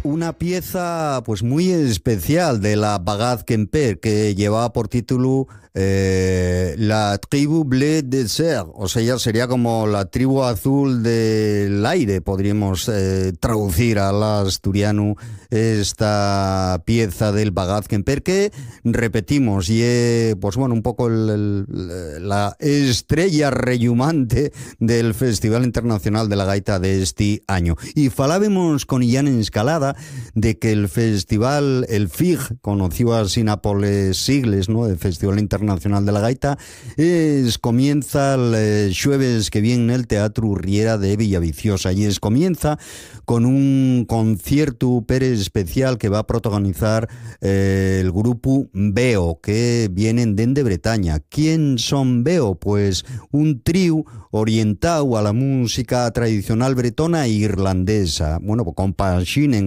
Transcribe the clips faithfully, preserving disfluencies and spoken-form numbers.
Una pieza pues muy especial de la Bagad Kemper que llevaba por título eh, La Tribu Bleu Desert, o sea, ya sería como la tribu azul del aire, podríamos eh, traducir al asturiano esta pieza del Bagad Kemper que repetimos y eh, pues bueno, un poco el, el, la estrella rellumante del Festival Internacional de la Gaita de este año. Y falábamos con Ian Escalada de que el festival, el F I G, conocido así por les sigles, ¿no?, el Festival Internacional de la Gaita, es comienza el jueves que viene en el Teatro Riera de Villaviciosa y es comienza con un concierto per especial que va a protagonizar eh, el grupo Veo, que vienen de Bretaña. ¿Quién son Veo? Pues un trío orientado a la música tradicional bretona e irlandesa. Bueno, pues compaginen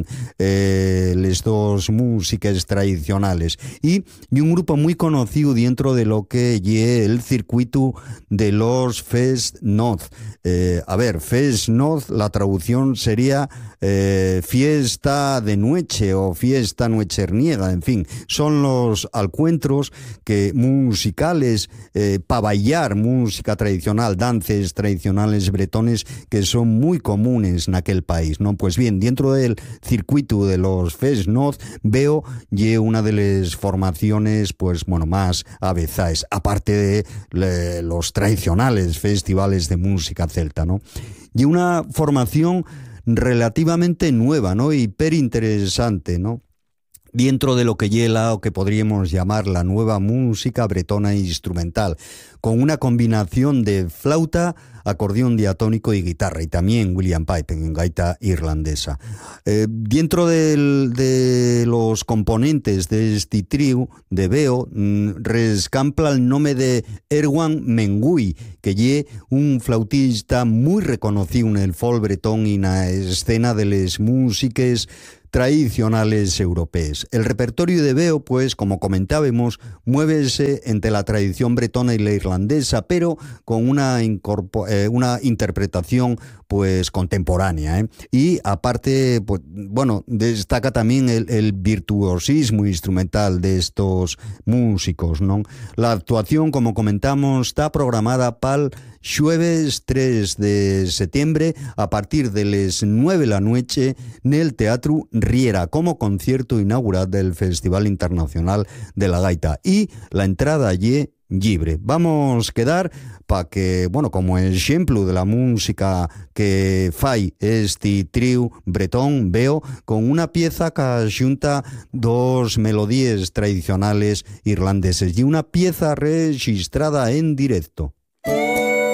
eh, las dos músicas tradicionales. Y, y un grupo muy conocido dentro de lo que es el circuito de los Fest North. Eh, a ver, Fest North, la traducción sería eh, fiesta de noche o fiesta nocherniega, en fin. Son los alcuentros que musicales eh, para bailar música tradicional, danzas tradicionales bretones que son muy comunes en aquel país, ¿no? Pues bien, dentro del circuito de los Fest North veo ye una de las formaciones pues bueno más avezaes, aparte de le, los tradicionales festivales de música celta, ¿no? Y una formación relativamente nueva, ¿no? Hiper interesante, ¿no? Dentro de lo que hiela o que podríamos llamar la nueva música bretona instrumental, con una combinación de flauta, acordeón diatónico y guitarra, y también William Pipe en gaita irlandesa. Eh, dentro del, de los componentes de este trío de Veo, mmm, rescampla el nombre de Erwan Mengui, que es un flautista muy reconocido en el folk bretón y en la escena de las músicas tradicionales europeos. El repertorio de Veo, pues, como comentábamos, muévese entre la tradición bretona y la irlandesa, pero con una, incorpor- eh, una interpretación pues contemporánea, ¿eh? Y aparte, pues, bueno, destaca también el, el virtuosismo instrumental de estos músicos, ¿no? La actuación, como comentamos, está programada para el jueves tres de septiembre a partir de las nueve de la noche en el Teatro Riera como concierto inaugural del Festival Internacional de la Gaita, y la entrada allí libre. Vamos a quedar para que, bueno, como ejemplo de la música que fai este trío bretón Veo, con una pieza que junta dos melodías tradicionales irlandeses y una pieza registrada en directo.